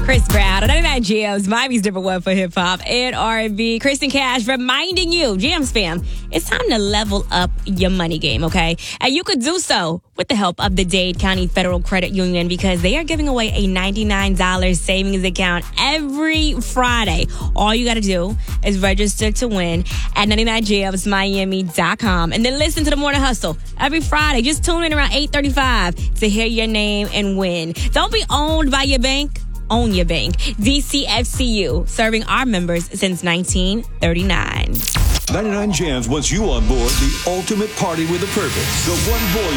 Chris Brown, 99 Jams, Miami's different one for hip-hop and R&B. Kristen Cash reminding you, Jams fam, it's time to level up your money game, okay? And you could do so with the help of the Dade County Federal Credit Union because they are giving away a $99 savings account every Friday. All you got to do is register to win at 99jamsmiami.com and then listen to the Morning Hustle every Friday. Just tune in around 8:35 to hear your name and win. Don't be owned by your bank. Own your bank. DCFCU, serving our members since 1939. 99 Jams wants you on board the ultimate party with a purpose. The one boy